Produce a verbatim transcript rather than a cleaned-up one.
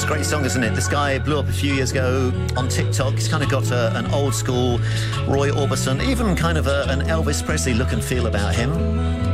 It's a great song, isn't it? This guy blew up a few years ago on TikTok. He's kind of got a, an old school Roy Orbison, even kind of a, an Elvis Presley look and feel about him.